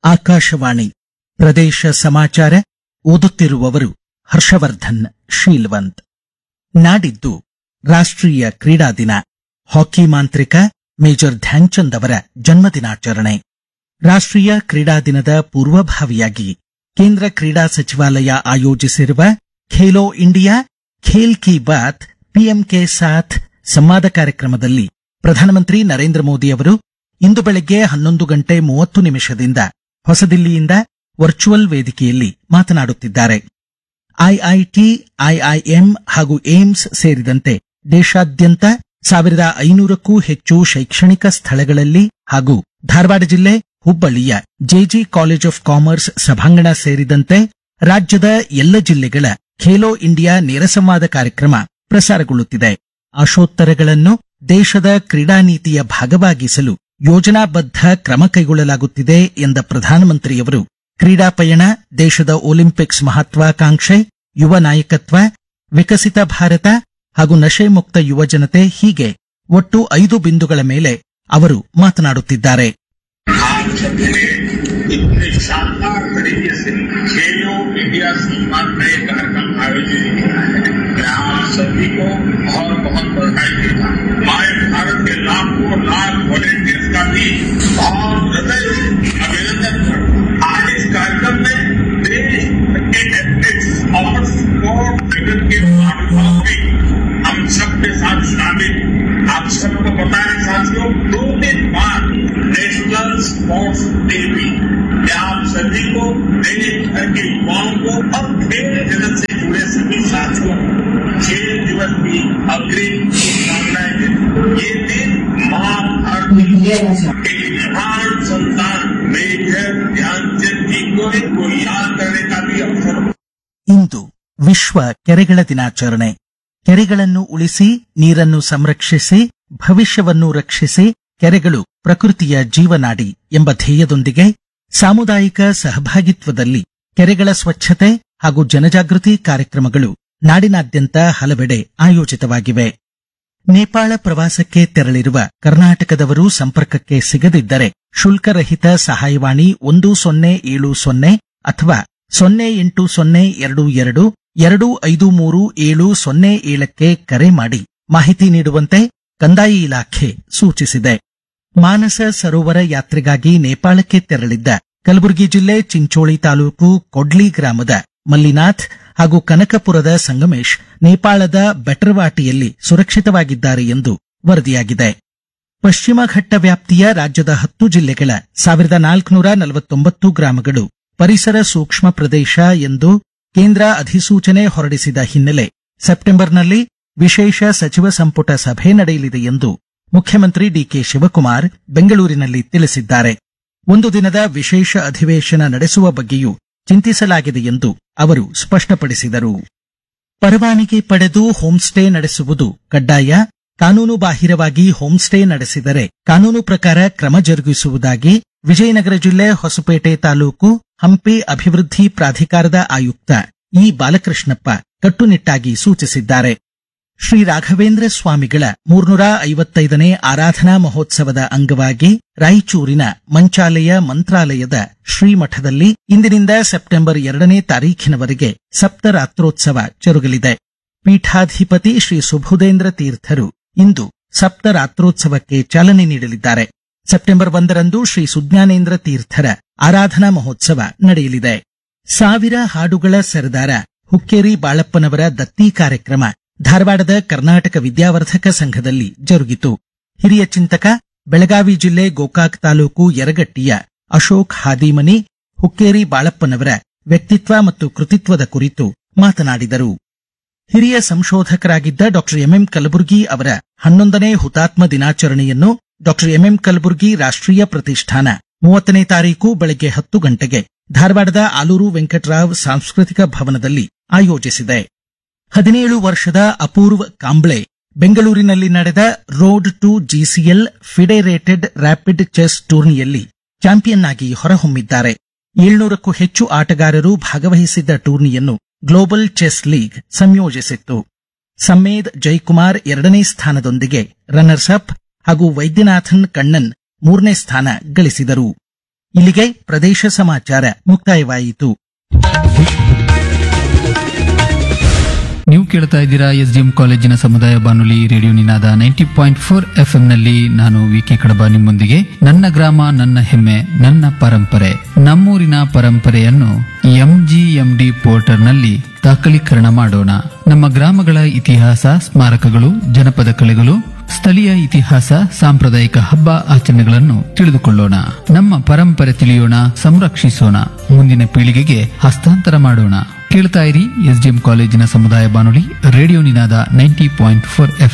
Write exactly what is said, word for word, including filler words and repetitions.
ಆಕಾಶವಾಣಿ ಪ್ರದೇಶ ಸಮಾಚಾರ ಓದುತ್ತಿರುವವರು ಹರ್ಷವರ್ಧನ್ ಶೀಲ್ವಂತ್. ನಾಡಿದ್ದು ರಾಷ್ಟ್ರೀಯ ಕ್ರೀಡಾ ದಿನ. ಹಾಕಿ ಮಾಂತ್ರಿಕ ಮೇಜರ್ ಧ್ಯಾನ್ಚಂದ್ ಅವರ ಜನ್ಮದಿನಾಚರಣೆ. ರಾಷ್ಟ್ರೀಯ ಕ್ರೀಡಾ ದಿನದ ಪೂರ್ವಭಾವಿಯಾಗಿ ಕೇಂದ್ರ ಕ್ರೀಡಾ ಸಚಿವಾಲಯ ಆಯೋಜಿಸಿರುವ ಖೇಲೋ ಇಂಡಿಯಾ ಖೇಲ್ ಕಿ ಬಾತ್ ಪಿಎಂ ಕೆ ಸಾಥ್ ಸಂವಾದ ಕಾರ್ಯಕ್ರಮದಲ್ಲಿ ಪ್ರಧಾನಮಂತ್ರಿ ನರೇಂದ್ರ ಮೋದಿ ಅವರು ಇಂದು ಬೆಳಗ್ಗೆ ಹನ್ನೊಂದು ಗಂಟೆ ಮೂವತ್ತು ನಿಮಿಷದಿಂದ ಹೊಸದಿಲ್ಲಿಯಿಂದ ವರ್ಚುವಲ್ ವೇದಿಕೆಯಲ್ಲಿ ಮಾತನಾಡುತ್ತಿದ್ದಾರೆ. ಐಐಟಿ, ಐಐಎಂ ಹಾಗೂ ಏಮ್ಸ್ ಸೇರಿದಂತೆ ದೇಶಾದ್ಯಂತ ಸಾವಿರದ ಐನೂರಕ್ಕೂ ಹೆಚ್ಚು ಶೈಕ್ಷಣಿಕ ಸ್ಥಳಗಳಲ್ಲಿ ಹಾಗೂ ಧಾರವಾಡ ಜಿಲ್ಲೆ ಹುಬ್ಬಳ್ಳಿಯ ಜೆಜಿ ಕಾಲೇಜ್ ಆಫ್ ಕಾಮರ್ಸ್ ಸಭಾಂಗಣ ಸೇರಿದಂತೆ ರಾಜ್ಯದ ಎಲ್ಲ ಜಿಲ್ಲೆಗಳ ಖೇಲೋ ಇಂಡಿಯಾ ನೇರ ಸಂವಾದ ಕಾರ್ಯಕ್ರಮ ಪ್ರಸಾರಗೊಳ್ಳುತ್ತಿದೆ. ಆಶೋತ್ತರಗಳನ್ನು ದೇಶದ ಕ್ರೀಡಾ ನೀತಿಯ ಭಾಗವಾಗಿಸಲು ಯೋಜನಾಬದ್ಧ ಕ್ರಮ ಕೈಗೊಳ್ಳಲಾಗುತ್ತಿದೆ ಎಂದ ಪ್ರಧಾನಮಂತ್ರಿಯವರು ಕ್ರೀಡಾ ಪಯಣ, ದೇಶದ ಒಲಿಂಪಿಕ್ಸ್ ಮಹತ್ವಾಕಾಂಕ್ಷೆ, ಯುವ ನಾಯಕತ್ವ, ವಿಕಸಿತ ಭಾರತ ಹಾಗೂ ನಶೆ ಮುಕ್ತ ಯುವ ಜನತೆ ಹೀಗೆ ಒಟ್ಟು ಐದು ಬಿಂದುಗಳ ಮೇಲೆ ಅವರು ಮಾತನಾಡುತ್ತಿದ್ದಾರೆ. इतने शानदार तरीके से खेलो इंडिया सम्मान में कार्यक्रम आयोजित किया है। मैं आप सभी को बहुत बहुत बधाई देता हूँ। माय भारत के लाखों लाख वॉलेंटियर्स का भी बहुत हृदय से अभिनंदन करता हूँ। आज इस कार्यक्रम में देश के एथलेट्स और स्पोर्ट जगत के महानुभाव भी हम सबके साथ शामिल। आप सबको पता है साथियों, दो दिन बाद नेशनल स्पोर्ट्स डे भी। मैं आप सभी को, देश भर के युवाओं को और खेल जगत से जुड़े सभी साथियों खेल दिवस की अग्रिम शुभकामनाएं देता हूं। ये दिन महाभारत के महान संतान मेजर ध्यानचंद जी को याद करने का भी अवसर। ಇಂದು ವಿಶ್ವ ಕೆರೆಗಳ ದಿನಾಚರಣೆ. ಕೆರೆಗಳನ್ನು ಉಳಿಸಿ, ನೀರನ್ನು ಸಂರಕ್ಷಿಸಿ, ಭವಿಷ್ಯವನ್ನು ರಕ್ಷಿಸಿ, ಕೆರೆಗಳು ಪ್ರಕೃತಿಯ ಜೀವನಾಡಿ ಎಂಬ ಧ್ಯೇಯದೊಂದಿಗೆ ಸಾಮುದಾಯಿಕ ಸಹಭಾಗಿತ್ವದಲ್ಲಿ ಕೆರೆಗಳ ಸ್ವಚ್ಛತೆ ಹಾಗೂ ಜನಜಾಗೃತಿ ಕಾರ್ಯಕ್ರಮಗಳು ನಾಡಿನಾದ್ಯಂತ ಹಲವೆಡೆ ಆಯೋಜಿತವಾಗಿವೆ. ನೇಪಾಳ ಪ್ರವಾಸಕ್ಕೆ ತೆರಳಿರುವ ಕರ್ನಾಟಕದವರು ಸಂಪರ್ಕಕ್ಕೆ ಸಿಗದಿದ್ದರೆ ಶುಲ್ಕರಹಿತ ಸಹಾಯವಾಣಿ ಒಂದು ಸೊನ್ನೆ ಏಳು ಸೊನ್ನೆ ಅಥವಾ ಸೊನ್ನೆ ಎಂಟು ಸೊನ್ನೆ ಎರಡು ಎರಡು ಎರಡು ಐದು ಮೂರು ಏಳು ಸೊನ್ನೆ ಏಳಕ್ಕೆ ಕರೆ ಮಾಡಿ ಮಾಹಿತಿ ನೀಡುವಂತೆ ಕಂದಾಯ ಇಲಾಖೆ ಸೂಚಿಸಿದೆ. ಮಾನಸ ಸರೋವರ ಯಾತ್ರೆಗಾಗಿ ನೇಪಾಳಕ್ಕೆ ತೆರಳಿದ್ದ ಕಲಬುರಗಿ ಜಿಲ್ಲೆ ಚಿಂಚೋಳಿ ತಾಲೂಕು ಕೊಡ್ಲಿ ಗ್ರಾಮದ ಮಲ್ಲಿನಾಥ್ ಹಾಗೂ ಕನಕಪುರದ ಸಂಗಮೇಶ್ ನೇಪಾಳದ ಬೆಟರ್ವಾಟಿಯಲ್ಲಿ ಸುರಕ್ಷಿತವಾಗಿದ್ದಾರೆ ಎಂದು ವರದಿಯಾಗಿದೆ. ಪಶ್ಚಿಮ ಘಟ್ಟ ವ್ಯಾಪ್ತಿಯ ರಾಜ್ಯದ ಹತ್ತು ಜಿಲ್ಲೆಗಳ ಸಾವಿರದ ನಾಲ್ಕುನೂರ ನಲವತ್ತೊಂಬತ್ತು ಗ್ರಾಮಗಳು ಪರಿಸರ ಸೂಕ್ಷ್ಮ ಪ್ರದೇಶ ಎಂದು ಕೇಂದ್ರ ಅಧಿಸೂಚನೆ ಹೊರಡಿಸಿದ ಹಿನ್ನೆಲೆ ಸೆಪ್ಟೆಂಬರ್ನಲ್ಲಿ ವಿಶೇಷ ಸಚಿವ ಸಂಪುಟ ಸಭೆ ನಡೆಯಲಿದೆ ಎಂದು ಮುಖ್ಯಮಂತ್ರಿ ಡಿಕೆ ಶಿವಕುಮಾರ್ ಬೆಂಗಳೂರಿನಲ್ಲಿ ತಿಳಿಸಿದ್ದಾರೆ. ಒಂದು ದಿನದ ವಿಶೇಷ ಅಧಿವೇಶನ ನಡೆಸುವ ಬಗ್ಗೆಯೂ ಚಿಂತಿಸಲಾಗಿದೆ ಎಂದು ಅವರು ಸ್ಪಷ್ಟಪಡಿಸಿದರು. ಪರವಾನಗಿ ಪಡೆದು ಹೋಂಸ್ಟೇ ನಡೆಸುವುದು ಕಡ್ಡಾಯ. ಕಾನೂನು ಬಾಹಿರವಾಗಿ ಹೋಂಸ್ಟೇ ನಡೆಸಿದರೆ ಕಾನೂನು ಪ್ರಕಾರ ಕ್ರಮ ಜರುಗಿಸುವುದಾಗಿ ವಿಜಯನಗರ ಜಿಲ್ಲೆ ಹೊಸಪೇಟೆ ತಾಲೂಕು ಹಂಪಿ ಅಭಿವೃದ್ಧಿ ಪ್ರಾಧಿಕಾರದ ಆಯುಕ್ತ ಇ ಬಾಲಕೃಷ್ಣಪ್ಪ ಕಟ್ಟುನಿಟ್ಟಾಗಿ ಸೂಚಿಸಿದ್ದಾರೆ. ಶ್ರೀ ರಾಘವೇಂದ್ರ ಸ್ವಾಮಿಗಳ ಮೂರ್ನೂರ ಐವತ್ತೈದನೇ ಆರಾಧನಾ ಮಹೋತ್ಸವದ ಅಂಗವಾಗಿ ರಾಯಚೂರಿನ ಮಂಚಾಲಯ ಮಂತ್ರಾಲಯದ ಶ್ರೀಮಠದಲ್ಲಿ ಇಂದಿನಿಂದ ಸೆಪ್ಟೆಂಬರ್ ಎರಡನೇ ತಾರೀಖಿನವರೆಗೆ ಸಪ್ತರಾತ್ರೋತ್ಸವ ಜರುಗಲಿದೆ. ಪೀಠಾಧಿಪತಿ ಶ್ರೀ ಸುಬುಧೇಂದ್ರ ತೀರ್ಥರು ಇಂದು ಸಪ್ತರಾತ್ರೋತ್ಸವಕ್ಕೆ ಚಾಲನೆ ನೀಡಲಿದ್ದಾರೆ. ಸೆಪ್ಟೆಂಬರ್ ಒಂದರಂದು ಶ್ರೀ ಸುಜ್ಞಾನೇಂದ್ರ ತೀರ್ಥರ ಆರಾಧನಾ ಮಹೋತ್ಸವ ನಡೆಯಲಿದೆ. ಸಾವಿರ ಹಾಡುಗಳ ಸರದಾರ ಹುಕ್ಕೇರಿ ಬಾಳಪ್ಪನವರ ದತ್ತಿ ಕಾರ್ಯಕ್ರಮ ಧಾರವಾಡದ ಕರ್ನಾಟಕ ವಿದ್ಯಾವರ್ಧಕ ಸಂಘದಲ್ಲಿ ಜರುಗಿತು. ಹಿರಿಯ ಚಿಂತಕ, ಬೆಳಗಾವಿ ಜಿಲ್ಲೆ ಗೋಕಾಕ್ ತಾಲೂಕು ಯರಗಟ್ಟಿಯ ಅಶೋಕ್ ಹಾದಿಮನಿ ಹುಕ್ಕೇರಿ ಬಾಳಪ್ಪನವರ ವ್ಯಕ್ತಿತ್ವ ಮತ್ತು ಕೃತಿತ್ವದ ಕುರಿತು ಮಾತನಾಡಿದರು. ಹಿರಿಯ ಸಂಶೋಧಕರಾಗಿದ್ದ ಡಾ ಎಂಎಂ ಕಲಬುರ್ಗಿ ಅವರ ಹನ್ನೊಂದನೇ ಹುತಾತ್ಮ ದಿನಾಚರಣೆಯನ್ನು ಡಾ ಎಂಎಂ ಕಲಬುರ್ಗಿ ರಾಷ್ಟ್ರೀಯ ಪ್ರತಿಷ್ಠಾನ ಮೂವತ್ತನೇ ತಾರೀಕು ಬೆಳಗ್ಗೆ ಹತ್ತು ಗಂಟೆಗೆ ಧಾರವಾಡದ ಆಲೂರು ವೆಂಕಟರಾವ್ ಸಾಂಸ್ಕೃತಿಕ ಭವನದಲ್ಲಿ ಆಯೋಜಿಸಿದೆ. ಹದಿನೇಳು ವರ್ಷದ ಅಪೂರ್ವ್ ಕಾಂಬ್ಳೆ ಬೆಂಗಳೂರಿನಲ್ಲಿ ನಡೆದ road to GCL FIDE rated rapid chess ಟೂರ್ನಿಯಲ್ಲಿ ಚಾಂಪಿಯನ್ ಆಗಿ ಹೊರಹೊಮ್ಮಿದ್ದಾರೆ. ಏಳ್ನೂರಕ್ಕೂ ಹೆಚ್ಚು ಆಟಗಾರರು ಭಾಗವಹಿಸಿದ್ದ ಟೂರ್ನಿಯನ್ನು ಗ್ಲೋಬಲ್ ಚೆಸ್ ಲೀಗ್ ಸಂಯೋಜಿಸಿತ್ತು. ಸಮ್ಮೇದ್ ಜೈಕುಮಾರ್ ಎರಡನೇ ಸ್ಥಾನದೊಂದಿಗೆ ರನ್ನರ್ಸ್ ಅಪ್ ಹಾಗೂ ವೈದ್ಯನಾಥನ್ ಕಣ್ಣನ್ ಮೂರನೇ ಸ್ಥಾನ ಗಳಿಸಿದರು. ಇಲ್ಲಿಗೆ ಪ್ರದೇಶ ಸಮಾಚಾರ ಮುಕ್ತಾಯವಾಯಿತು. ನೀವು ಕೇಳ್ತಾ ಇದ್ದೀರಾ ಎಸ್ ಡಿ ಎಂ ಕಾಲೇಜಿನ ಸಮುದಾಯ ಬಾನುಲಿ ರೇಡಿಯೋ ನಿನಾದ ninety point four F M ನಲ್ಲಿ. ನಾನು ವಿ ಕೆ ಕಡಬ ನಿಮ್ಮೊಂದಿಗೆ. ನನ್ನ ಗ್ರಾಮ ನನ್ನ ಹೆಮ್ಮೆ ನನ್ನ ಪರಂಪರೆ. ನಮ್ಮೂರಿನ ಪರಂಪರೆಯನ್ನು ಎಂಜಿಎಂಡಿ ಪೋರ್ಟಲ್ ನಲ್ಲಿ ದಾಖಲೀಕರಣ ಮಾಡೋಣ. ನಮ್ಮ ಗ್ರಾಮಗಳ ಇತಿಹಾಸ, ಸ್ಮಾರಕಗಳು, ಜನಪದ ಕಲೆಗಳು, ಸ್ಥಳೀಯ ಇತಿಹಾಸ, ಸಾಂಪ್ರದಾಯಿಕ ಹಬ್ಬ ಆಚರಣೆಗಳನ್ನು ತಿಳಿದುಕೊಳ್ಳೋಣ. ನಮ್ಮ ಪರಂಪರೆ ತಿಳಿಯೋಣ, ಸಂರಕ್ಷಿಸೋಣ, ಮುಂದಿನ ಪೀಳಿಗೆಗೆ ಹಸ್ತಾಂತರ ಮಾಡೋಣ. ಕೇಳ್ತಾ ಇರಿ ಎಸ್ ಡಿ ಎಂ ಕಾಲೇಜಿನ ಸಮುದಾಯ ಬಾನುಲಿ ರೇಡಿಯೋ ನಿನಾದ ನೈಂಟಿ ಪಾಯಿಂಟ್ ಫೋರ್ ಎಫ್